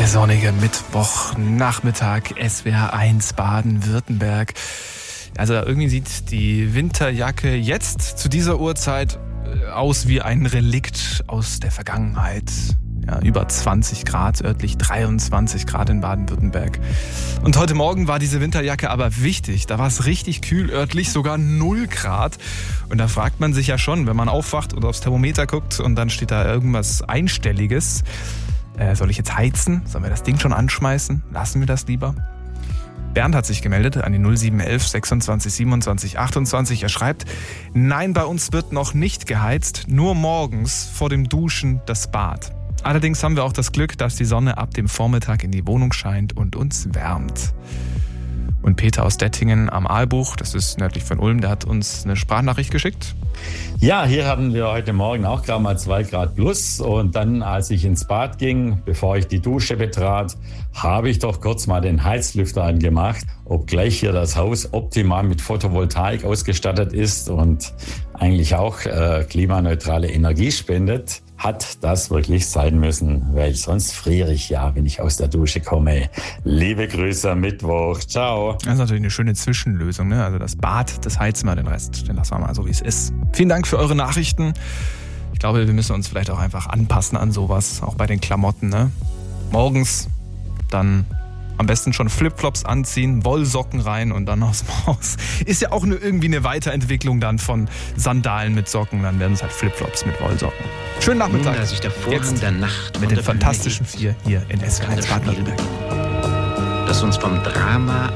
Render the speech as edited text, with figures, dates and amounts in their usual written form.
sonnige Mittwochnachmittag, SWR 1 Baden-Württemberg. Also irgendwie sieht die Winterjacke jetzt zu dieser Uhrzeit aus wie ein Relikt aus der Vergangenheit. Ja, über 20 Grad, örtlich 23 Grad in Baden-Württemberg. Und heute Morgen war diese Winterjacke aber wichtig. Da war es richtig kühl, örtlich sogar 0 Grad. Und da fragt man sich ja schon, wenn man aufwacht oder aufs Thermometer guckt und dann steht da irgendwas Einstelliges. Soll ich jetzt heizen? Sollen wir das Ding schon anschmeißen? Lassen wir das lieber? Bernd hat sich gemeldet an die 0711 26 27 28. Er schreibt: Nein, bei uns wird noch nicht geheizt, nur morgens vor dem Duschen das Bad. Allerdings haben wir auch das Glück, dass die Sonne ab dem Vormittag in die Wohnung scheint und uns wärmt. Und Peter aus Dettingen am Aalbuch, das ist nördlich von Ulm, der hat uns eine Sprachnachricht geschickt. Ja, hier hatten wir heute Morgen auch gerade mal 2 Grad plus. Und dann, als ich ins Bad ging, bevor ich die Dusche betrat, habe ich doch kurz mal den Heizlüfter angemacht. Obgleich hier das Haus optimal mit Photovoltaik ausgestattet ist und eigentlich auch klimaneutrale Energie spendet, hat das wirklich sein müssen, weil sonst friere ich ja, wenn ich aus der Dusche komme. Liebe Grüße am Mittwoch. Ciao. Das ist natürlich eine schöne Zwischenlösung, ne? Also das Bad, das heizen wir, den Rest, den lassen wir mal so, wie es ist. Vielen Dank für eure Nachrichten. Ich glaube, wir müssen uns vielleicht auch einfach anpassen an sowas, auch bei den Klamotten, ne? Morgens dann am besten schon Flipflops anziehen, Wollsocken rein und dann aus dem Haus. Ist ja auch nur irgendwie eine Weiterentwicklung dann von Sandalen mit Socken. Dann werden es halt Flipflops mit Wollsocken. Schönen Nachmittag. Da sich der Vorhang der Nacht mit den Fantastischen 4 hier in SWR 1 Baden-Württemberg. Das uns vom Drama